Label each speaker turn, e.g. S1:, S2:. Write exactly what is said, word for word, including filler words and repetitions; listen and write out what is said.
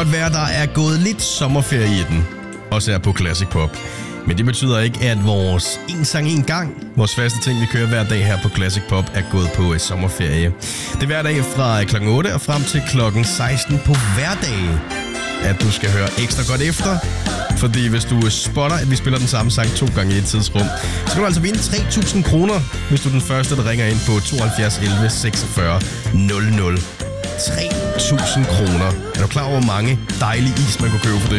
S1: godt være, der er gået lidt sommerferie i den. Også her på Classic Pop. Men det betyder ikke, at vores en sang en gang, vores faste ting, vi kører hver dag her på Classic Pop, er gået på sommerferie. Det er hver dag fra klokken otte og frem til klokken seksten på hverdag, at du skal høre ekstra godt efter. Fordi hvis du spotter, at vi spiller den samme sang to gange i et tidsrum, så kan du altså vinde tre tusind kroner, hvis du er den første, der ringer ind på tooghalvfjerds elleve seksogfyrre nul nul. tre tusind kroner. Er du klar over, hvor mange dejlige is, man kunne købe for det?